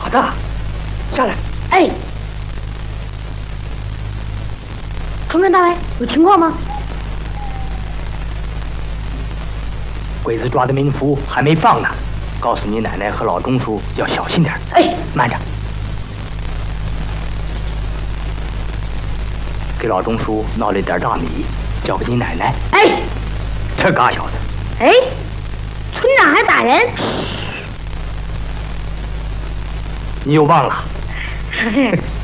好的，下来。 哎，村官大人，有情况吗？ 鬼子抓的民夫还没放呢，告诉你奶奶和老钟叔要小心点。 哎， 慢着，给老钟叔闹了点大米，交给你奶奶。 哎， 这嘎小子， 哎，村长还打人？ 你又忘了？